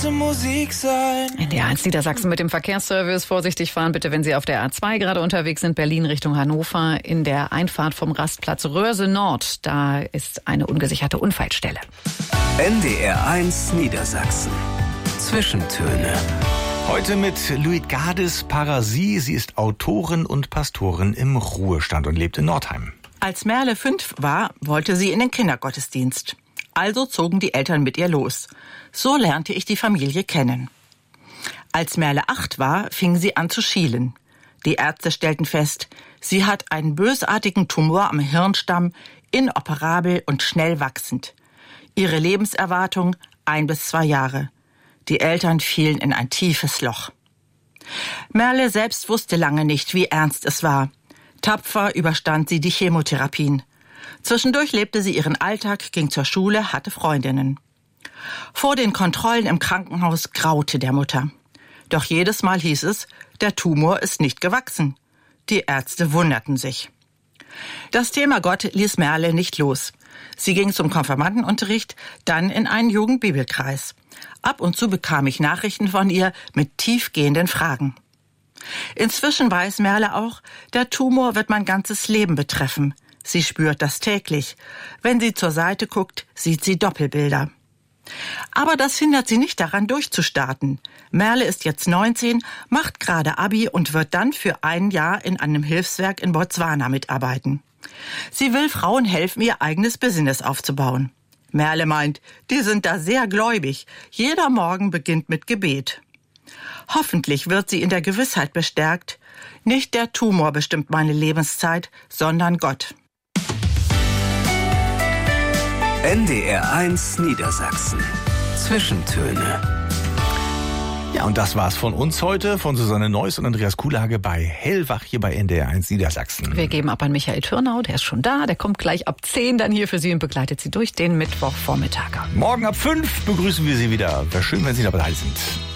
Musik sein. NDR 1 Niedersachsen mit dem Verkehrsservice. Vorsichtig fahren bitte, wenn Sie auf der A2 gerade unterwegs sind, Berlin Richtung Hannover. In der Einfahrt vom Rastplatz Röhrse Nord, da ist eine ungesicherte Unfallstelle. NDR 1 Niedersachsen. Zwischentöne. Heute mit Luitgardis Parasie. Sie ist Autorin und Pastorin im Ruhestand und lebt in Nordheim. Als Merle 5 war, wollte sie in den Kindergottesdienst. Also zogen die Eltern mit ihr los. So lernte ich die Familie kennen. Als Merle 8 war, fing sie an zu schielen. Die Ärzte stellten fest, sie hat einen bösartigen Tumor am Hirnstamm, inoperabel und schnell wachsend. Ihre Lebenserwartung 1 bis 2 Jahre. Die Eltern fielen in ein tiefes Loch. Merle selbst wusste lange nicht, wie ernst es war. Tapfer überstand sie die Chemotherapien. Zwischendurch lebte sie ihren Alltag, ging zur Schule, hatte Freundinnen. Vor den Kontrollen im Krankenhaus graute der Mutter. Doch jedes Mal hieß es, der Tumor ist nicht gewachsen. Die Ärzte wunderten sich. Das Thema Gott ließ Merle nicht los. Sie ging zum Konfirmandenunterricht, dann in einen Jugendbibelkreis. Ab und zu bekam ich Nachrichten von ihr mit tiefgehenden Fragen. Inzwischen weiß Merle auch, der Tumor wird mein ganzes Leben betreffen. Sie spürt das täglich. Wenn sie zur Seite guckt, sieht sie Doppelbilder. Aber das hindert sie nicht daran, durchzustarten. Merle ist jetzt 19, macht gerade Abi und wird dann für ein Jahr in einem Hilfswerk in Botswana mitarbeiten. Sie will Frauen helfen, ihr eigenes Business aufzubauen. Merle meint, die sind da sehr gläubig. Jeder Morgen beginnt mit Gebet. Hoffentlich wird sie in der Gewissheit bestärkt, nicht der Tumor bestimmt meine Lebenszeit, sondern Gott. NDR 1 Niedersachsen. Zwischentöne. Ja, und das war's von uns heute, von Susanne Neuss und Andreas Kuhlage bei Hellwach hier bei NDR 1 Niedersachsen. Wir geben ab an Michael Türnau, der ist schon da, der kommt gleich ab 10 dann hier für Sie und begleitet Sie durch den Mittwochvormittag. Morgen ab 5 begrüßen wir Sie wieder. Wäre schön, wenn Sie dabei sind.